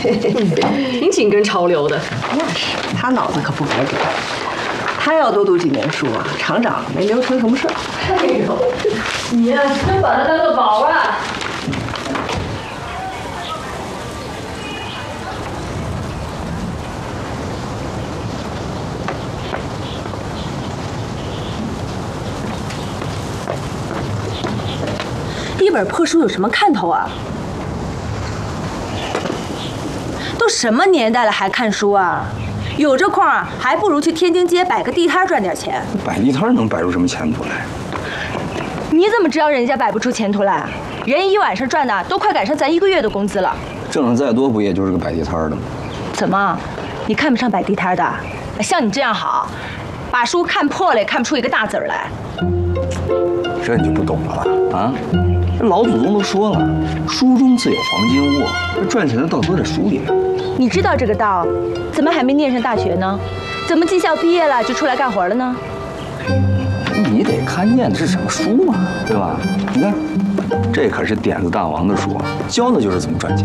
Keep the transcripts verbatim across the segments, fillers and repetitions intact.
挺紧跟潮流的。 那是，他脑子可不白转。他要多读几年书啊，厂长没留成什么事儿。 哎呦，你呀，真把他当个宝啊！ 一本破书有什么看头啊？都什么年代了还看书啊？有这空啊，还不如去天津街摆个地摊赚点钱。 摆地摊能摆出什么前途来？ 你怎么知道人家摆不出前途来？人一晚上赚的都快赶上咱一个月的工资了。 挣的再多，不也就是个摆地摊的吗？ 怎么，你看不上摆地摊的？像你这样好，把书看破了也看不出一个大字儿来。 这你就不懂了吧？啊？这老祖宗都说了，书中自有黄金窝，这赚钱的道都在书里面。 你知道这个道，怎么还没念上大学呢？怎么技校毕业了就出来干活了呢？ 你得看念的是什么书嘛，对吧？你看，这可是点子大王的书，教的就是怎么赚钱。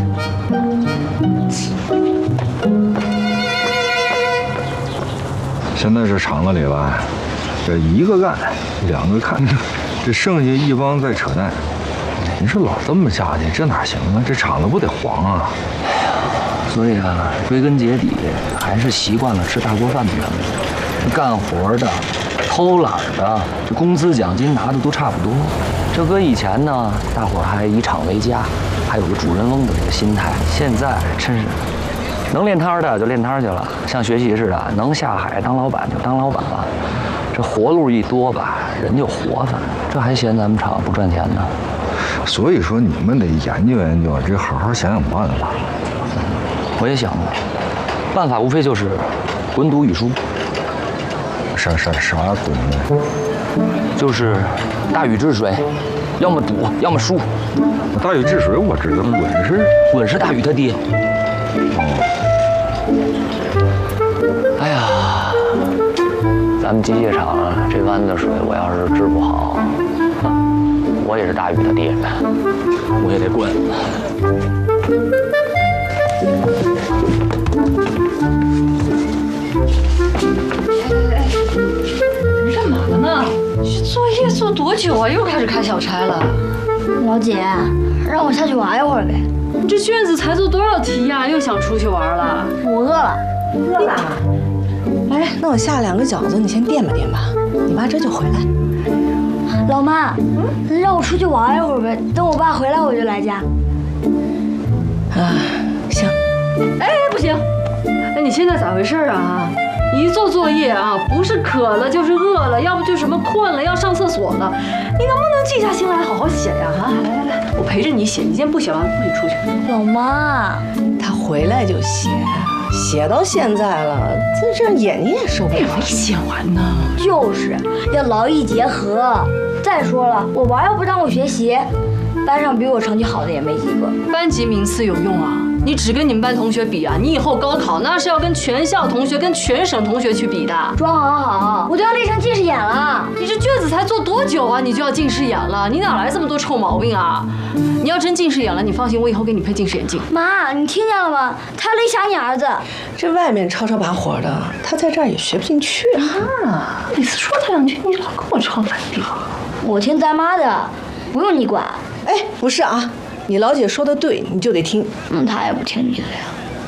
现在这厂子里吧，这一个干，两个看，这剩下一帮在扯淡。你说老这么下去，这哪行啊？这厂子不得黄啊！ 所以啊，归根结底还是习惯了吃大锅饭的人们，干活的、偷懒的，这工资奖金拿的都差不多。这搁以前呢，大伙儿还以厂为家，还有个主人翁的这个心态。现在真是，能练摊的就练摊去了，像学习似的，能下海当老板就当老板了。这活路一多吧，人就活泛，这还嫌咱们厂不赚钱呢。 所以说你们得研究研究，这好好想想办法。 我也想过，办法无非就是滚赌语书。 啥啥啥滚呢？ 就是大禹治水，要么赌，要么输。 大禹治水我知道，滚是滚是大禹他爹。 哦。 哎呀，咱们机械厂这湾子水，我要是治不好，我也是大禹他爹，我也得滚。 你干嘛呢？这作业做多久啊？又开始开小差了。 老姐，让我下去玩一会儿呗。 你这卷子才做多少题呀、啊？又想出去玩了？ 我饿了。 饿了？哎，那我下两个饺子，你先垫吧垫吧，你爸这就回来。 老妈，嗯，让我出去玩一会儿呗，等我爸回来我就来家。 啊，行。 哎，不行！哎，你现在咋回事啊？一做作业啊，不是渴了就是饿了，要不就什么困了要上厕所了。你能不能静下心来好好写呀？啊，来来来，我陪着你写。你今天不写完，不许出去。 老妈， 他回来就写，写到现在了，这这眼睛也受不了。 没写完呢。 就是要劳逸结合。再说了，我玩又不耽误学习，班上比我成绩好的也没几个。 班级名次有用啊？你只跟你们班同学比啊？你以后高考那是要跟全校同学、跟全省同学去比的。 装好好，我都要练成近视眼了。 你这卷子才做多久啊？你就要近视眼了？你哪来这么多臭毛病啊？你要真近视眼了，你放心，我以后给你配近视眼镜。 妈，你听见了吗？他雷侠你儿子。 这外面吵吵把火的，他在这儿也学不进去啊！每次说他两句，你老跟我唱反调。 我听咱妈的，不用你管。 哎，不是啊，你老姐说的对，你就得听。 嗯，她也不听你的呀。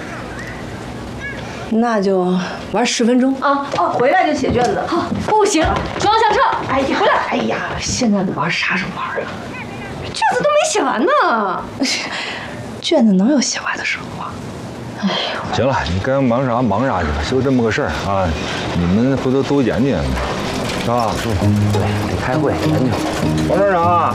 那就玩十分钟啊！哦，回来就写卷子。好，不行，装下车。 哎呀，回来！哎呀，现在玩啥时候玩啊？ 卷子都没写完呢。 卷子能有写完的时候啊？ 哎呦，行了，你该忙啥忙啥去吧，就这么个事儿啊。你们回头多研究研究。是吧？ 对，得开会研究。 王站长，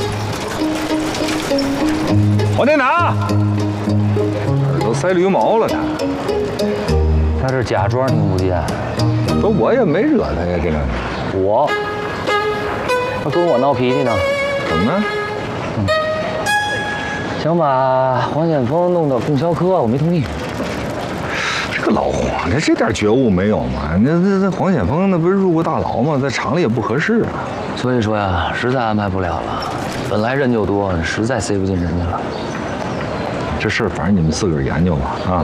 黄店长，耳朵塞驴毛了他。 他是假装听不见。 不，我也没惹他呀，这两天。 我，他跟我闹脾气呢。 怎么呢？ 嗯，想把黄显峰弄到供销科，我没同意。 这老黄，这这点觉悟没有吗？那那那黄显峰那不是入过大牢吗？在厂里也不合适啊。 所以说呀，实在安排不了了。本来人就多，实在塞不进人去了。 这事儿反正你们自个儿研究吧，啊。